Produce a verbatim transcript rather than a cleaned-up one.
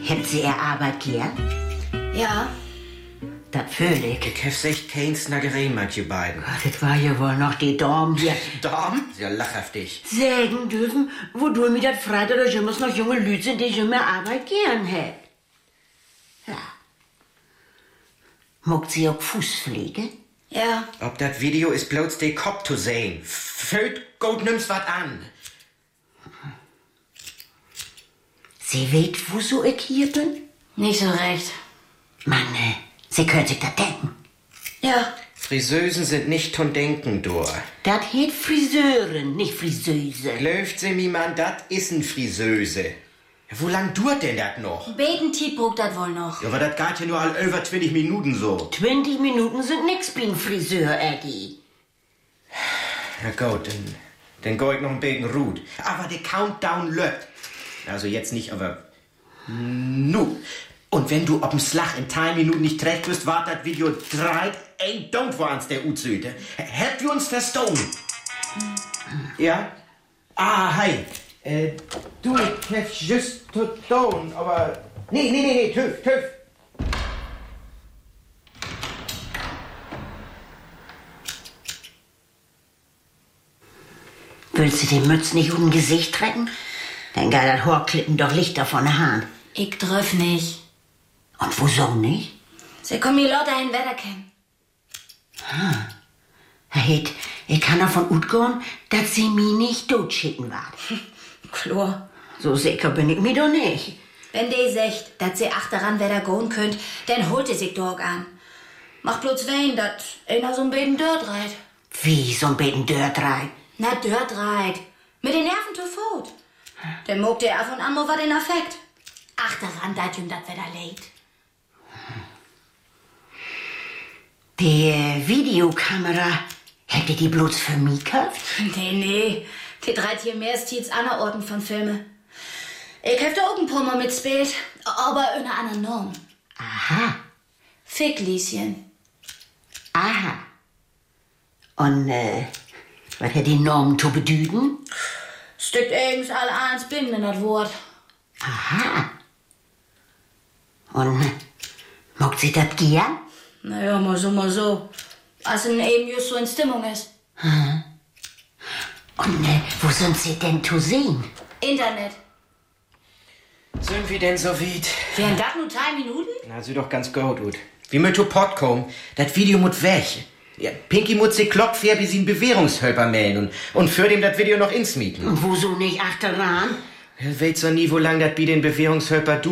Hätt sie ihr Arbeit gern? Ja. Das fühl ich. Ich hab sich kein Snaggerei mit ihr beiden. Ach, das war ja wohl noch die Dame hier. Dame? Ja, lachhaftig. Sagen dürfen, wo du mir das Freitag oder immer noch junge Leute sind, die schon mehr Arbeit gern hätt. Ja. Mogt sie auch Fußpflege? Ja. Ob das Video ist bloß de Kopf zu sehen. Föt gut nimm's wat an. Sie weht, woso ich hier bin? Nicht so recht. Mann, äh, sie können sich das denken. Ja. Friseusen sind nicht von Denken, du. Das heet Friseurin, nicht Friseuse. Läuft sie, mi Mann, dat is n Friseuse. Ja, wo lang dauert denn dat noch? Beten braucht das wohl noch. Ja, aber dat geht ja nur all über zwanzig Minuten so. zwanzig Minuten sind nix beim Friseur, Eddie. Na gut, dann, dann geh ich noch ein bisschen ruht. Aber der Countdown läuft. Also jetzt nicht, aber... Nu. Und wenn du ob'm Slag in drei Minuten nicht recht wirst, wart das Video drei. Ey, don't warns der U-Züte. Hätt wir uns verstohlen? Ja? Ah, hi. Äh, du, ich hab just to down, aber... Nee, nee, nee, nee, tüff, tüff. Willst du die Mütze nicht um Gesicht trecken? Dann geht das Haarklippen doch Lichter von der Hand. Ich drüff nicht. Und wieso nicht? Sie kommen die Leute ein Wetter kennen. Ah. Herr Hitt, ich kann davon utgehen, dass sie mich nicht totschicken wird. Klar. So sicher bin ich mir doch nicht. Wenn die sagt, dass sie achteran Wetter gehen könnt, dann holt sie sich doch an. Mach bloß wen, dass einer so ein bisschen Dirt reit. Wie so ein bisschen Dirt reit? Na, Dirt reit. Mit den Nerven zu Fot. Dann mogt der ab und an mal was in Affekt. Achteran, dat ihm dat Wetter leid. Die äh, Videokamera, hätte die bloß für mich gekauft? Nee, nee. Die dreit hier mehr als andere Orten von Filme. Ich hab da auch ein paar Mal mitspielt, aber in einer anderen Norm. Aha. Ficklieschen. Aha. Und, äh, was hat die Norm zu bedüden? Steckt eigens alle eins binden in das Wort. Aha. Und, mogt sie das gern? Naja, mal so, mal so. Als in eben just so in Stimmung ist. Hm. Und, äh, wo sind sie denn zu sehen? Internet. Sind wir denn so weit? Wären das nur drei Minuten? Na, sie doch ganz gut, gut. Wie mit zu Pott kommen, das Video muss weg. Ja, Pinky muss sich Klock fair wie sie einen Bewährungshölper mähen und, und für dem das Video noch ins mieten. Und wieso nicht achteran? Er weiß doch nie, wo lang das bei den Bewährungshölper du